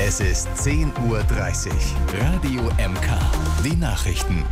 Es ist 10:30 Uhr. Radio MK. Die Nachrichten.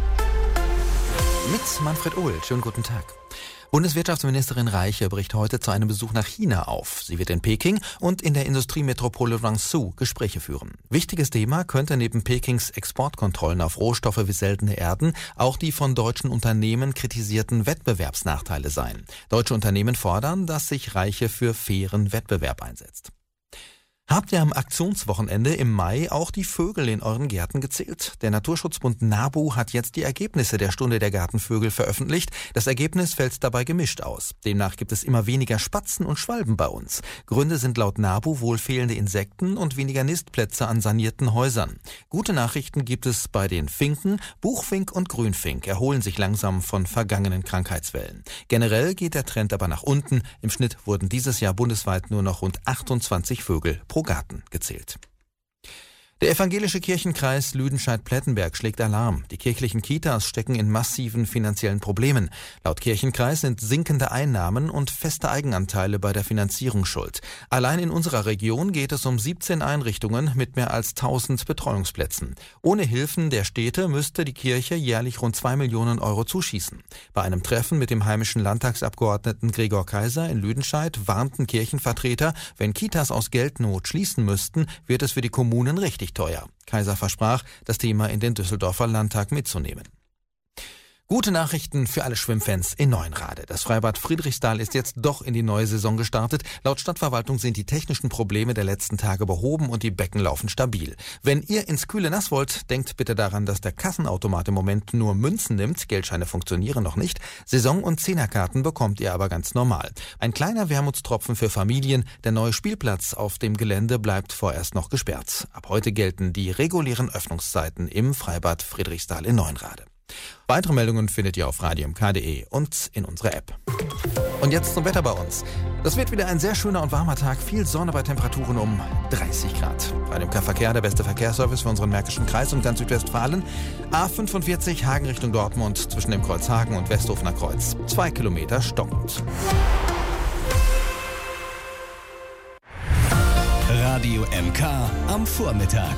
Mit Manfred Ohl. Schönen guten Tag. Bundeswirtschaftsministerin Reiche bricht heute zu einem Besuch nach China auf. Sie wird in Peking und in der Industriemetropole Guangzhou Gespräche führen. Wichtiges Thema könnte neben Pekings Exportkontrollen auf Rohstoffe wie seltene Erden auch die von deutschen Unternehmen kritisierten Wettbewerbsnachteile sein. Deutsche Unternehmen fordern, dass sich Reiche für fairen Wettbewerb einsetzt. Habt ihr am Aktionswochenende im Mai auch die Vögel in euren Gärten gezählt? Der Naturschutzbund NABU hat jetzt die Ergebnisse der Stunde der Gartenvögel veröffentlicht. Das Ergebnis fällt dabei gemischt aus. Demnach gibt es immer weniger Spatzen und Schwalben bei uns. Gründe sind laut NABU wohl fehlende Insekten und weniger Nistplätze an sanierten Häusern. Gute Nachrichten gibt es bei den Finken. Buchfink und Grünfink erholen sich langsam von vergangenen Krankheitswellen. Generell geht der Trend aber nach unten. Im Schnitt wurden dieses Jahr bundesweit nur noch rund 28 Vögel pro Garten gezählt. Der evangelische Kirchenkreis Lüdenscheid-Plettenberg schlägt Alarm. Die kirchlichen Kitas stecken in massiven finanziellen Problemen. Laut Kirchenkreis sind sinkende Einnahmen und feste Eigenanteile bei der Finanzierung schuld. Allein in unserer Region geht es um 17 Einrichtungen mit mehr als 1000 Betreuungsplätzen. Ohne Hilfen der Städte müsste die Kirche jährlich rund 2 Millionen Euro zuschießen. Bei einem Treffen mit dem heimischen Landtagsabgeordneten Gregor Kaiser in Lüdenscheid warnten Kirchenvertreter, wenn Kitas aus Geldnot schließen müssten, wird es für die Kommunen richtig teuer. Kaiser versprach, das Thema in den Düsseldorfer Landtag mitzunehmen. Gute Nachrichten für alle Schwimmfans in Neuenrade. Das Freibad Friedrichsthal ist jetzt doch in die neue Saison gestartet. Laut Stadtverwaltung sind die technischen Probleme der letzten Tage behoben und die Becken laufen stabil. Wenn ihr ins kühle Nass wollt, denkt bitte daran, dass der Kassenautomat im Moment nur Münzen nimmt. Geldscheine funktionieren noch nicht. Saison- und Zehnerkarten bekommt ihr aber ganz normal. Ein kleiner Wermutstropfen für Familien. Der neue Spielplatz auf dem Gelände bleibt vorerst noch gesperrt. Ab heute gelten die regulären Öffnungszeiten im Freibad Friedrichsthal in Neuenrade. Weitere Meldungen findet ihr auf radiomk.de und in unserer App. Und jetzt zum Wetter bei uns. Das wird wieder ein sehr schöner und warmer Tag. Viel Sonne bei Temperaturen um 30 Grad. Radiomk Verkehr, der beste Verkehrsservice für unseren Märkischen Kreis und ganz Südwestfalen. A45 Hagen Richtung Dortmund zwischen dem Kreuz Hagen und Westhofener Kreuz. 2 Kilometer stockend. Radio MK am Vormittag.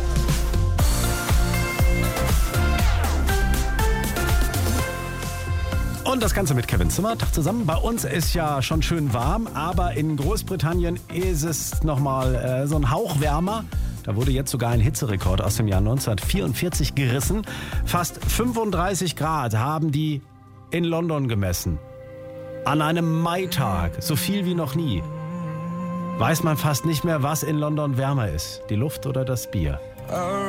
Und das Ganze mit Kevin Zimmer. Tag zusammen. Bei uns ist ja schon schön warm, aber in Großbritannien ist es nochmal so ein Hauch wärmer. Da wurde jetzt sogar ein Hitzerekord aus dem Jahr 1944 gerissen. Fast 35 Grad haben die in London gemessen. An einem Maitag. So viel wie noch nie. Weiß man fast nicht mehr, was in London wärmer ist. Die Luft oder das Bier.